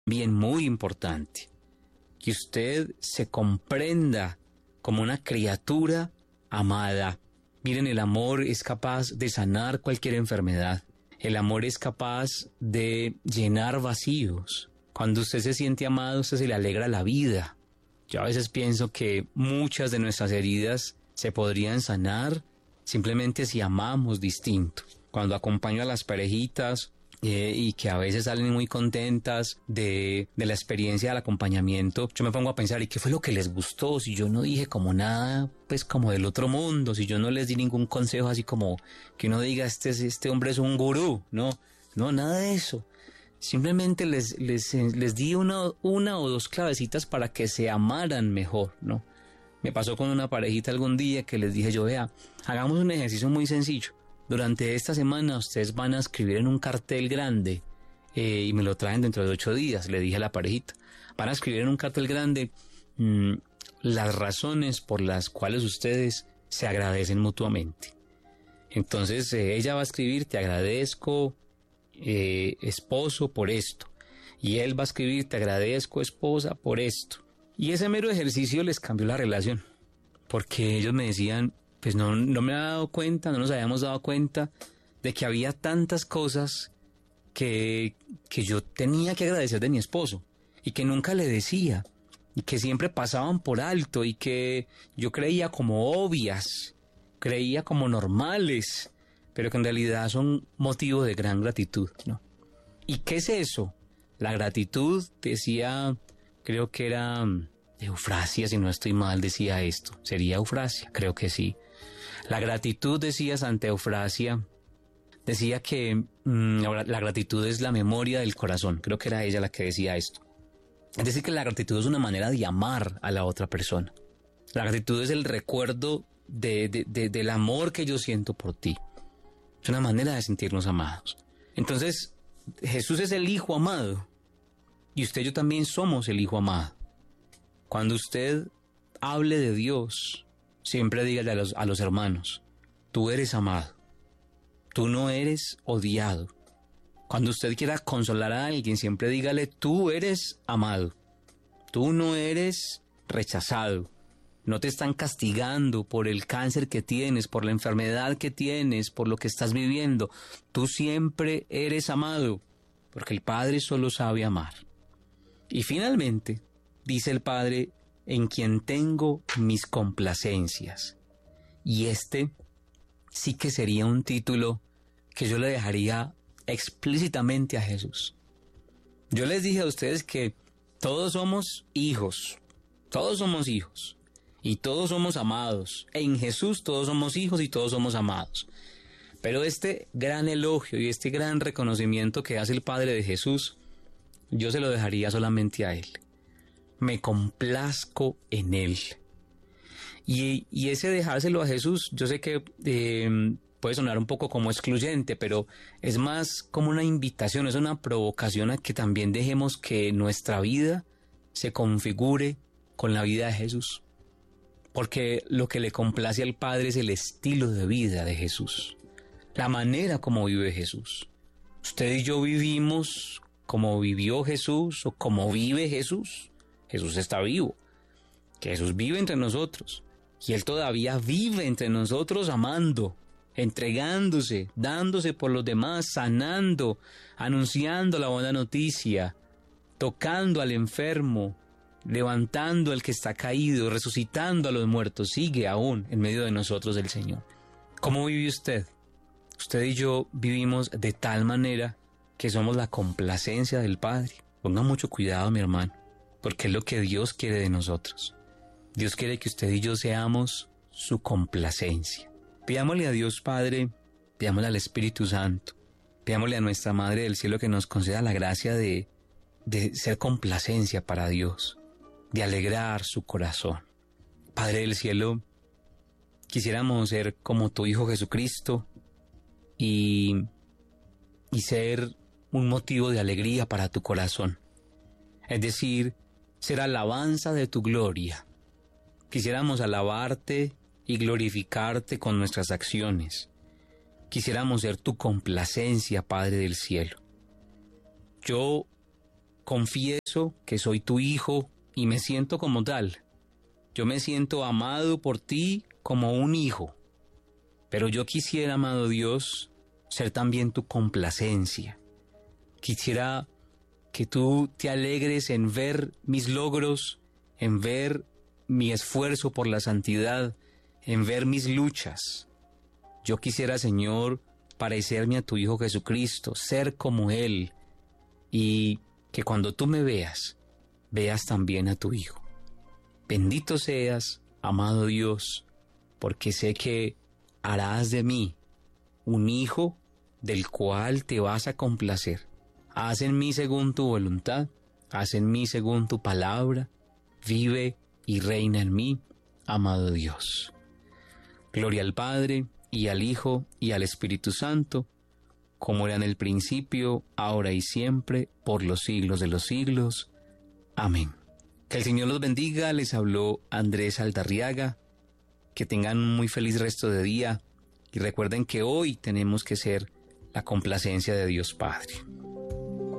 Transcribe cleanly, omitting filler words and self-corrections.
Bien, muy importante, que usted se comprenda como una criatura amada. Miren, el amor es capaz de sanar cualquier enfermedad. El amor es capaz de llenar vacíos. Cuando usted se siente amado, usted se le alegra la vida. Yo a veces pienso que muchas de nuestras heridas se podrían sanar simplemente si amamos distinto. Cuando acompaño a las parejitas y que a veces salen muy contentas de la experiencia del acompañamiento, yo me pongo a pensar, ¿y qué fue lo que les gustó? Si yo no dije como nada, pues como del otro mundo, si yo no les di ningún consejo así como que uno diga, este hombre es un gurú, no, nada de eso. Simplemente les di una o dos clavecitas para que se amaran mejor, ¿no? Me pasó con una parejita algún día que les dije yo, vea, hagamos un ejercicio muy sencillo. Durante esta semana ustedes van a escribir en un cartel grande y me lo traen dentro de 8 días, le dije a la parejita. Van a escribir en un cartel grande las razones por las cuales ustedes se agradecen mutuamente. Entonces ella va a escribir, te agradezco, esposo, por esto. Y él va a escribir, te agradezco, esposa, por esto. Y ese mero ejercicio les cambió la relación. Porque ellos me decían, pues no me había dado cuenta, no nos habíamos dado cuenta de que había tantas cosas que yo tenía que agradecer de mi esposo y que nunca le decía y que siempre pasaban por alto y que yo creía como obvias, creía como normales, pero que en realidad son motivo de gran gratitud, ¿no? ¿Y qué es eso? La gratitud, decía, creo que era Eufrasia, si no estoy mal, decía esto. ¿Sería Eufrasia? Creo que sí. La gratitud, decía Santa Eufrasia, decía que la gratitud es la memoria del corazón. Creo que era ella la que decía esto. Es decir, que la gratitud es una manera de amar a la otra persona. La gratitud es el recuerdo del amor que yo siento por ti. Es una manera de sentirnos amados. Entonces, Jesús es el Hijo amado. Y usted y yo también somos el Hijo amado. Cuando usted hable de Dios, siempre dígale a los hermanos, tú eres amado, tú no eres odiado. Cuando usted quiera consolar a alguien, siempre dígale, tú eres amado, tú no eres rechazado, no te están castigando por el cáncer que tienes, por la enfermedad que tienes, por lo que estás viviendo. Tú siempre eres amado, porque el Padre solo sabe amar. Y finalmente, dice el Padre, en quien tengo mis complacencias. Y este sí que sería un título que yo le dejaría explícitamente a Jesús. Yo les dije a ustedes que todos somos hijos, y todos somos amados. En Jesús todos somos hijos y todos somos amados. Pero este gran elogio y este gran reconocimiento que hace el Padre de Jesús, yo se lo dejaría solamente a Él. Me complazco en Él. Y ese dejárselo a Jesús, yo sé que puede sonar un poco como excluyente, pero es más como una invitación, es una provocación a que también dejemos que nuestra vida se configure con la vida de Jesús. Porque lo que le complace al Padre es el estilo de vida de Jesús, la manera como vive Jesús. Usted y yo vivimos como vivió Jesús o como vive Jesús. Jesús está vivo, que Jesús vive entre nosotros y Él todavía vive entre nosotros amando, entregándose, dándose por los demás, sanando, anunciando la buena noticia, tocando al enfermo, levantando al que está caído, resucitando a los muertos. Sigue aún en medio de nosotros el Señor. ¿Cómo vive usted? Usted y yo vivimos de tal manera que somos la complacencia del Padre. Ponga mucho cuidado, mi hermano, porque es lo que Dios quiere de nosotros. Dios quiere que usted y yo seamos su complacencia. Pidámosle a Dios Padre, pidámosle al Espíritu Santo, pidámosle a nuestra Madre del Cielo que nos conceda la gracia de ser complacencia para Dios, de alegrar su corazón. Padre del Cielo, quisiéramos ser como tu Hijo Jesucristo y ser un motivo de alegría para tu corazón. Es decir, ser alabanza de tu gloria. Quisiéramos alabarte y glorificarte con nuestras acciones. Quisiéramos ser tu complacencia, Padre del Cielo. Yo confieso que soy tu hijo y me siento como tal. Yo me siento amado por ti como un hijo. Pero yo quisiera, amado Dios, ser también tu complacencia. Quisiera que tú te alegres en ver mis logros, en ver mi esfuerzo por la santidad, en ver mis luchas. Yo quisiera, Señor, parecerme a tu Hijo Jesucristo, ser como Él, y que cuando tú me veas, veas también a tu Hijo. Bendito seas, amado Dios, porque sé que harás de mí un hijo del cual te vas a complacer. Haz en mí según tu voluntad, haz en mí según tu palabra, vive y reina en mí, amado Dios. Gloria al Padre, y al Hijo, y al Espíritu Santo, como era en el principio, ahora y siempre, por los siglos de los siglos. Amén. Que el Señor los bendiga. Les habló Andrés Aldarriaga. Que tengan un muy feliz resto de día. Y recuerden que hoy tenemos que ser la complacencia de Dios Padre.